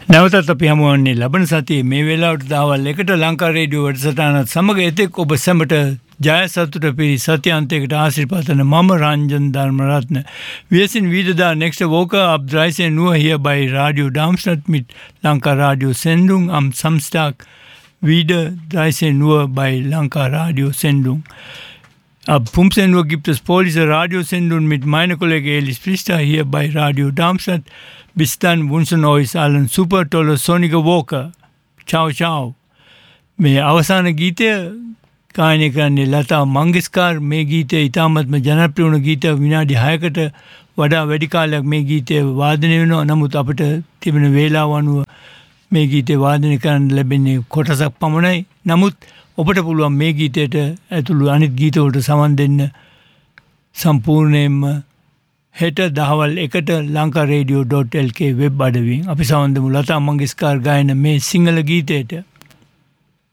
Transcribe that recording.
නැවතත් අපි හමුවන්නේ ලබන සතියේ මේ වෙලාවට දහවල් 1ට ලංකා රේඩියෝ වැඩසටහනත් සමග එතෙක් ඔබ සැමට ජය සතුට පිරි සත්‍යාන්තයකට ආශිර්වාද මම Ranjan Dharmaratne. Wir sind wieder da nächste Woche ab 13 Uhr hier bei Radio Darmstadt mit Lanka Radio Sendung am Samstag wieder 13 Uhr bei Lanka Radio Sendung. Ab 15 Uhr gibt es polnische Radiosendung mit meiner Kollegin Elis Priester hier bei Radio Darmstadt. Bis dann wünschen euch allen super tolle sonnige Woche. Ciao, ciao. මේ අවසාන ගීතය ගායනය කරන්නේ ලතා මංගেশකර්. මේ ගීතය ඉතාමත්ම ජනප්‍රිය වුණ ගීතය. විනාඩි 6කට වඩා වැඩි කාලයක් මේ ගීතය වාදනය වෙනවා. නමුත් අපිට තිබෙන වේලාව අනුව මේ ගීතය වාදනය කරන්න ලැබෙන්නේ කොටසක් පමණයි. නමුත් ඔබට පුළුවන් මේ ගීතයට ඇතුළු අනිත් ගීතවලට සමන් දෙන්න සම්පූර්ණයෙන්ම හෙට දහවල් 1ට lankarradio.lk වෙබ් අඩවියෙන් අපි සමන් දෙමු ලතා මංගেশකර් ගායන මේ සිංහල ගීතයට.